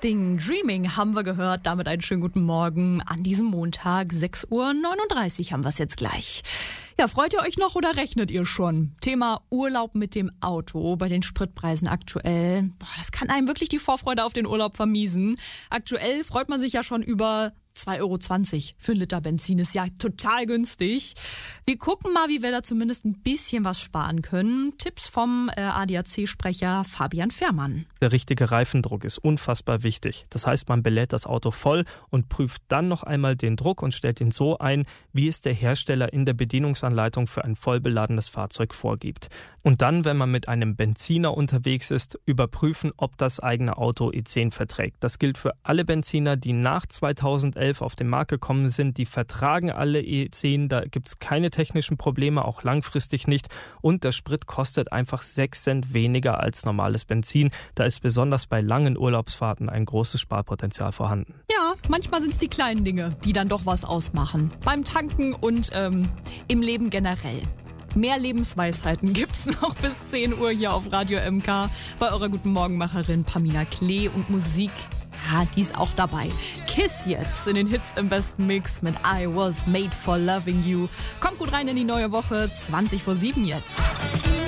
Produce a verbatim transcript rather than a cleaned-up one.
Sting, Dreaming haben wir gehört. Damit einen schönen guten Morgen an diesem Montag. sechs Uhr neununddreißig haben wir es jetzt gleich. Ja, freut ihr euch noch oder rechnet ihr schon? Thema Urlaub mit dem Auto bei den Spritpreisen aktuell. Boah, das kann einem wirklich die Vorfreude auf den Urlaub vermiesen. Aktuell freut man sich ja schon über zwei Euro zwanzig für einen Liter Benzin, ist ja total günstig. Wir gucken mal, wie wir da zumindest ein bisschen was sparen können. Tipps vom äh, A D A C-Sprecher Fabian Fährmann. Der richtige Reifendruck ist unfassbar wichtig. Das heißt, man belädt das Auto voll und prüft dann noch einmal den Druck und stellt ihn so ein, wie es der Hersteller in der Bedienungsanleitung für ein vollbeladenes Fahrzeug vorgibt. Und dann, wenn man mit einem Benziner unterwegs ist, überprüfen, ob das eigene Auto E zehn verträgt. Das gilt für alle Benziner, die nach zweitausendelf auf den Markt gekommen sind. Die vertragen alle E zehn, da gibt es keine technischen Probleme, auch langfristig nicht. Und der Sprit kostet einfach sechs Cent weniger als normales Benzin. Da ist besonders bei langen Urlaubsfahrten ein großes Sparpotenzial vorhanden. Ja, manchmal sind es die kleinen Dinge, die dann doch was ausmachen. Beim Tanken und ähm, im Leben generell. Mehr Lebensweisheiten gibt's noch bis zehn Uhr hier auf Radio M K bei eurer guten Morgenmacherin Pamina Klee und Musik. Ja, die ist auch dabei. Kiss jetzt in den Hits im besten Mix mit I Was Made for Loving You. Kommt gut rein in die neue Woche, zwanzig vor sieben jetzt.